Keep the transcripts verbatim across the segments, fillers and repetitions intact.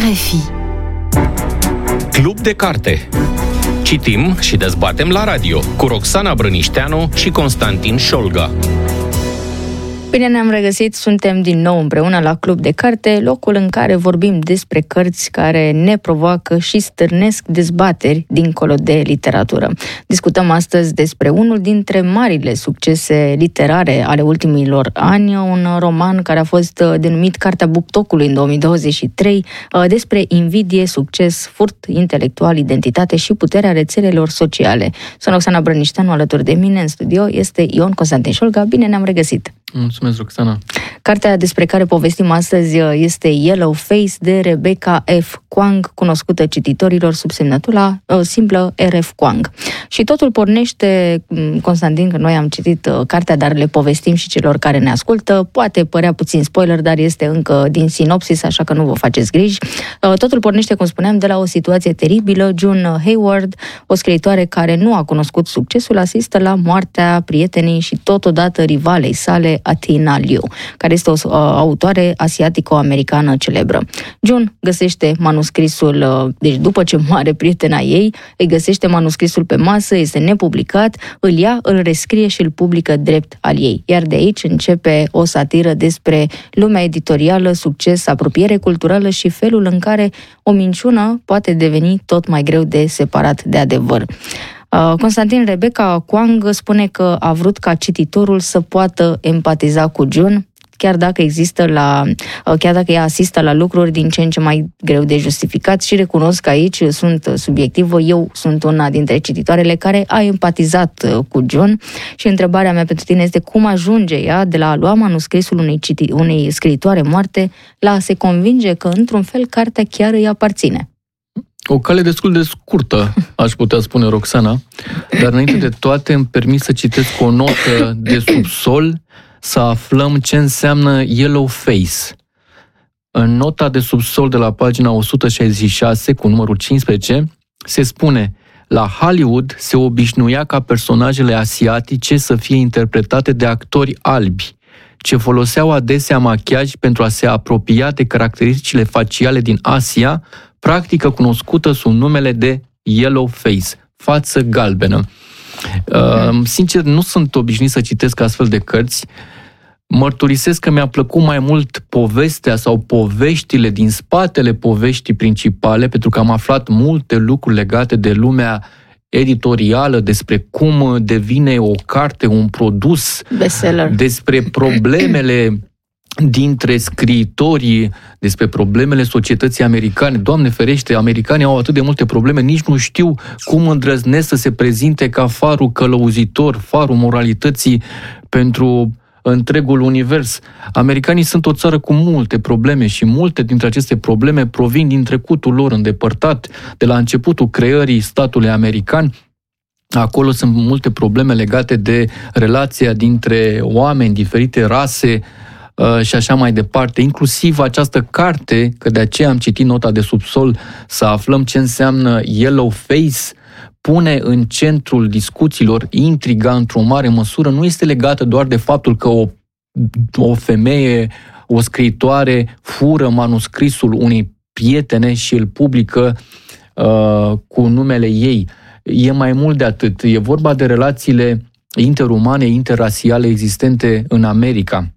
R F I. Club de carte. Citim și dezbatem la radio cu Roxana Brănișteanu și Constantin Șolga. Bine ne-am regăsit, suntem din nou împreună la Club de Carte, locul în care vorbim despre cărți care ne provoacă și stârnesc dezbateri dincolo de literatură. Discutăm astăzi despre unul dintre marile succese literare ale ultimilor ani, un roman care a fost denumit Cartea Buptocului în două mii douăzeci și trei, despre invidie, succes, furt intelectual, identitate și puterea rețelelor sociale. Sunt Roxana Brănișteanu, alături de mine în studio este Ion Constantin Șolga. Bine ne-am regăsit! Mulțumesc, Roxana. Cartea despre care povestim astăzi este Yellow Face de Rebecca F. Kuang, cunoscută cititorilor sub semnătura uh, simplă R F. Kuang. Și totul pornește, Constantin, că noi am citit uh, cartea, dar le povestim și celor care ne ascultă. Poate părea puțin spoiler, dar este încă din sinopsis, așa că nu vă faceți griji. Uh, totul pornește, cum spuneam, de la o situație teribilă. June Hayward, o scriitoare care nu a cunoscut succesul, asistă la moartea prietenii și totodată rivalei sale, Athena Liu, care este o uh, autoare asiatico-americană celebră. June găsește manuscrisul, uh, deci după ce moare prietena ei, îi găsește manuscrisul pe masă, este nepublicat, îl ia, îl rescrie și îl publică drept al ei. Iar de aici începe o satiră despre lumea editorială, succes, apropiere culturală și felul în care o minciună poate deveni tot mai greu de separat de adevăr. Constantin, Rebecca Kuang spune că a vrut ca cititorul să poată empatiza cu June, chiar dacă există la, chiar dacă ea asistă la lucruri din ce în ce mai greu de justificat, și recunosc că aici sunt subiectivă. Eu sunt una dintre cititoarele care a empatizat cu June și întrebarea mea pentru tine este cum ajunge ea de la a lua manuscrisul unei, citi, unei scriitoare moarte la a se convinge că într-un fel cartea chiar îi aparține. O cale destul de scurtă, aș putea spune, Roxana, dar înainte de toate îmi permit să citesc o notă de subsol, să aflăm ce înseamnă yellow face. În nota de subsol de la pagina o sută șaizeci și șase, cu numărul cincisprezece, se spune: la Hollywood se obișnuia ca personajele asiatice să fie interpretate de actori albi, ce foloseau adesea machiaj pentru a se apropia de caracteristicile faciale din Asia, practică cunoscută sub numele de yellow face, față galbenă. Uh, sincer, nu sunt obișnuit să citesc astfel de cărți. Mărturisesc că mi-a plăcut mai mult povestea sau poveștile din spatele poveștii principale, pentru că am aflat multe lucruri legate de lumea editorială, despre cum devine o carte un produs, bestseller, despre problemele dintre scriitorii, despre problemele societății americane. Doamne ferește, americanii au atât de multe probleme, nici nu știu cum îndrăznesc să se prezinte ca farul călăuzitor, farul moralității pentru întregul univers. Americanii sunt o țară cu multe probleme și multe dintre aceste probleme provin din trecutul lor îndepărtat, de la începutul creării statului american. Acolo sunt multe probleme legate de relația dintre oameni, diferite rase și așa mai departe. Inclusiv această carte, că de aceea am citit nota de subsol, să aflăm ce înseamnă yellow face, pune în centrul discuțiilor intriga într-o mare măsură. Nu este legată doar de faptul că o, o femeie, o scriitoare fură manuscrisul unei prietene și îl publică uh, cu numele ei. E mai mult de atât. E vorba de relațiile interumane, interrasiale existente în America.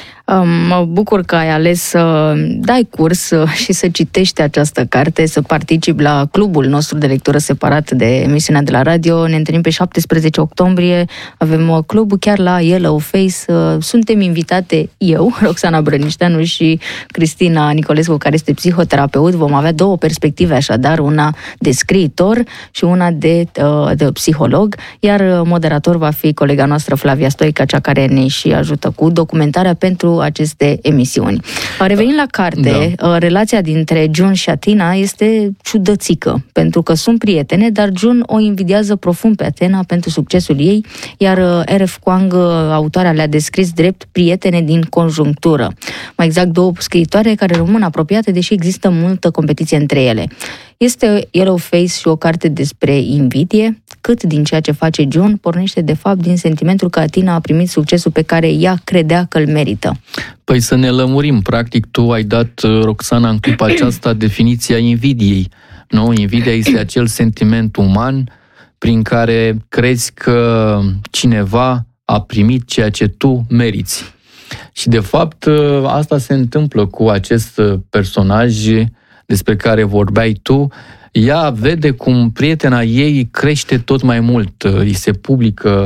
Mă bucur că ai ales să dai curs și să citești această carte, să participi la clubul nostru de lectură separat de emisiunea de la radio. Ne întâlnim pe șaptesprezece octombrie, avem clubul chiar la Yellow Face. Suntem invitate eu, Roxana Brănișteanu, și Cristina Nicolescu, care este psihoterapeut. Vom avea două perspective, așadar, una de scriitor și una de, de psiholog, iar moderator va fi colega noastră Flavia Stoica, cea care ne și ajută cu documentarea pentru aceste emisiuni. Revenind la carte, da. Relația dintre June și Athena este ciudățică, pentru că sunt prietene, dar June o invidiază profund pe Athena pentru succesul ei, iar R F. Kuang, autoarea, le-a descris drept prietene din conjunctură. Mai exact, două scriitoare care rămân apropiate, deși există multă competiție între ele. Este Yellow Face și o carte despre invidie? Cât din ceea ce face John pornește de fapt din sentimentul că Atina a primit succesul pe care ea credea că îl merită? Păi să ne lămurim. Practic, tu ai dat, Roxana, în clipa aceasta definiția invidiei. Nu? Invidia este acel sentiment uman prin care crezi că cineva a primit ceea ce tu meriți. Și de fapt asta se întâmplă cu acest personaj despre care vorbeai tu. Ea vede cum prietena ei crește tot mai mult, îi se publică